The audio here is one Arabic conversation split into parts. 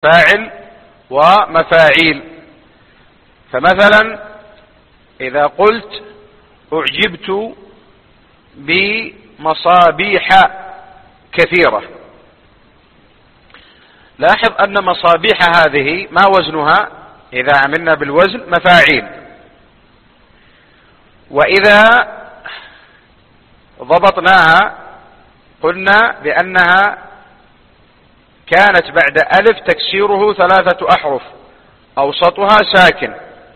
فاعل ومفاعيل. فمثلا إذا قلت أعجبت بمصابيح كثيرة، لاحظ أن مصابيح هذه ما وزنها إذا عملنا بالوزن مفاعيل، وإذا ضبطناها قلنا بأنها كانت بعد ألف تكسيره 3 أحرف أوسطها ساكن.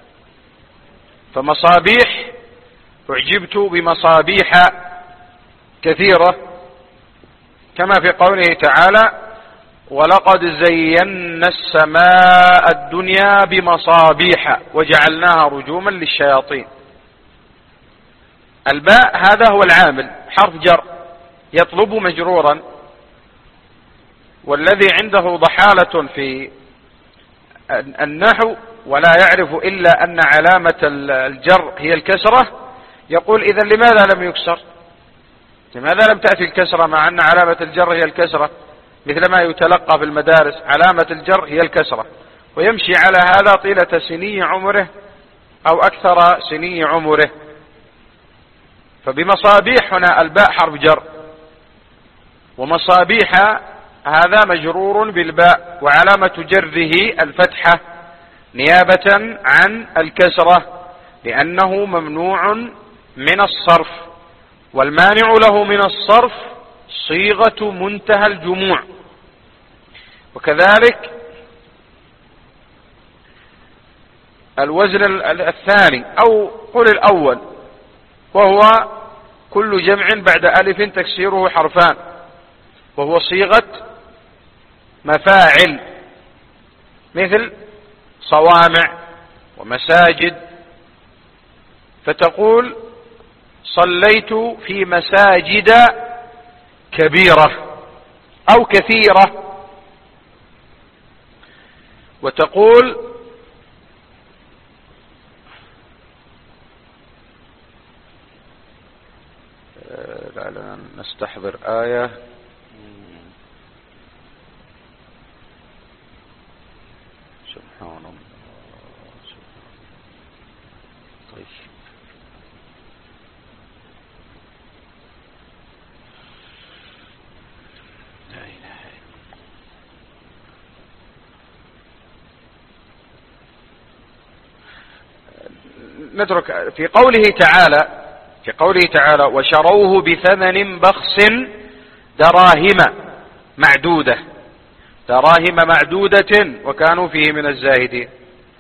فمصابيح أعجبت بمصابيح كثيرة، كما في قوله تعالى ولقد زينا السماء الدنيا بمصابيح وجعلناها رجوما للشياطين. الباء هذا هو العامل، حرف جر يطلب مجرورا، والذي عنده ضحالة في النحو ولا يعرف إلا أن علامة الجر هي الكسرة يقول إذن لماذا لم يكسر؟ لماذا لم تأتي الكسرة مع أن علامة الجر هي الكسرة؟ مثل ما يتلقى في المدارس علامة الجر هي الكسرة، ويمشي على هذا طيلة سني عمره أو أكثر سني عمره. فبمصابيح هنا الباء حرف جر، ومصابيح هذا مجرور بالباء وعلامة جره الفتحة نيابة عن الكسرة لأنه ممنوع من الصرف، والمانع له من الصرف صيغة منتهى الجموع. وكذلك الوزن الثاني أو قل الأول، وهو كل جمع بعد ألف تكسيره حرفان، وهو صيغة مفاعل مثل صوامع ومساجد. فتقول صليت في مساجد كبيرة أو كثيرة، وتقول لعلنا نستحضر آية سبحان الله. طيب لا إله إلا الله. نترك في قوله تعالى وشروه بثمن بخس دراهم معدودة، دراهم معدودة وكانوا فيه من الزاهدين.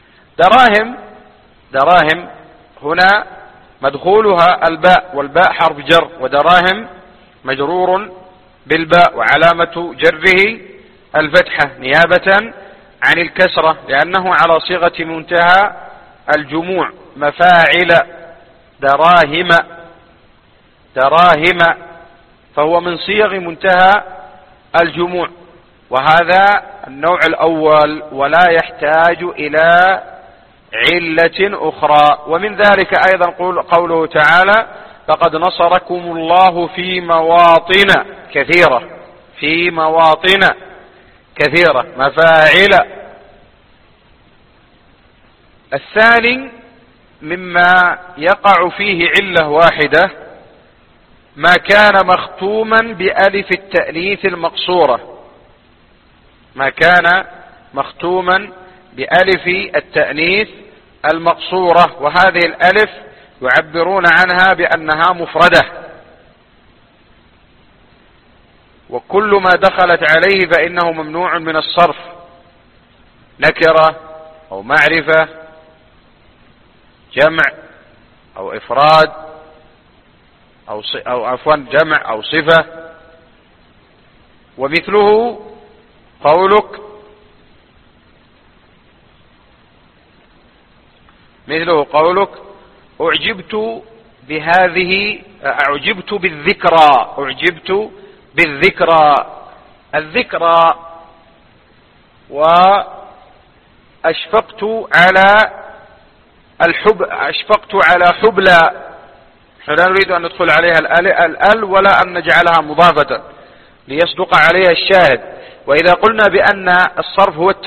دراهم هنا مدخولها الباء، والباء حرف جر، ودراهم مجرور بالباء وعلامة جره الفتحة نيابة عن الكسرة لأنه على صيغة منتهى الجموع مفاعل دراهم، فهو من صيغ منتهى الجموع، وهذا النوع الأول ولا يحتاج إلى علة أخرى. ومن ذلك أيضا قوله تعالى لقد نصركم الله في مواطن كثيرة مفاعل. الثاني مما يقع فيه علة واحدة ما كان مختوما بألف التأنيث المقصورة، ما كان مختوما بألف التأنيث المقصورة، وهذه الألف يعبرون عنها بأنها مفردة، وكل ما دخلت عليه فإنه ممنوع من الصرف، نكرة أو معرفة، جمع أو إفراد أو عفوا جمع أو صفة. ومثله قولك أعجبت بالذكرى الذكرى، وأشفقت على حبلى. نحن لا نريد أن ندخل عليها الأل ولا أن نجعلها مضافة ليصدق عليها الشاهد. وإذا قلنا بأن الصرف هو